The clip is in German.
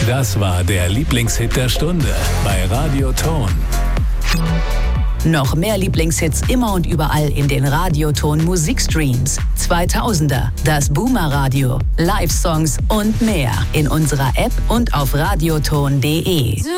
Das war der Lieblingshit der Stunde bei Radio Ton. Noch mehr Lieblingshits immer und überall in den Radioton Musikstreams. 2000er, das Boomer Radio, Live-Songs und mehr in unserer App und auf radioton.de.